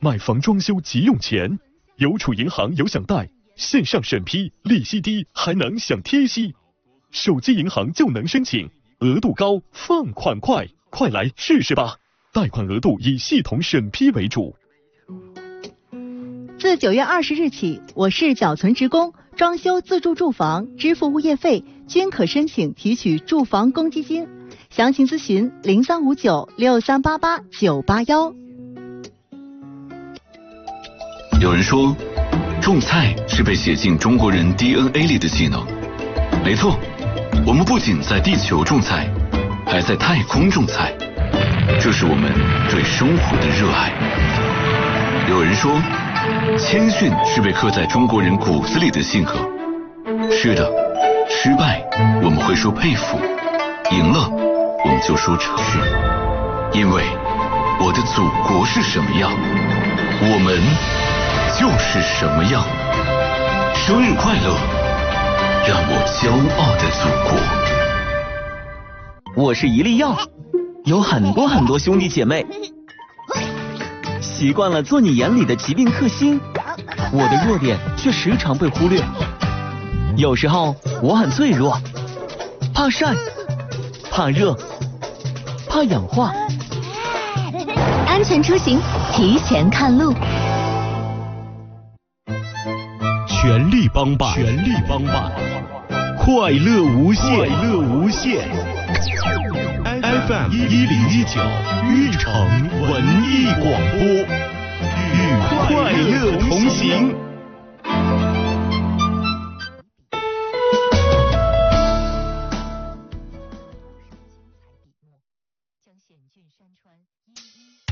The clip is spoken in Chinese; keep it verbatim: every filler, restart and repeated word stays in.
买房装修急用钱，邮储银行有享贷，线上审批，利息低，还能享贴息。手机银行就能申请，额度高，放款快，快来试试吧！贷款额度以系统审批为主。 自九月二十日起，我市缴存职工装修自住住房支付物业费均可申请提取住房公积金，详情咨询零三五九六三八八九八幺。 有人说，种菜是被写进中国人 D N A 里的技能。没错，我们不仅在地球种菜，还在太空种菜，这是我们对生活的热爱。有人说，谦逊是被刻在中国人骨子里的性格。是的，失败我们会说佩服，赢了我们就说诚实。因为我的祖国是什么样，我们就是什么样。生日快乐，让我骄傲的祖国。我是一粒药，有很多很多兄弟姐妹，习惯了做你眼里的疾病克星，我的弱点却时常被忽略。有时候我很脆弱，怕晒，怕热，怕氧化。 安全出行，提前看路。 全力帮办，全力帮办，快乐无限，快乐无限。F M 一零一九玉城文艺广播，与快乐同行。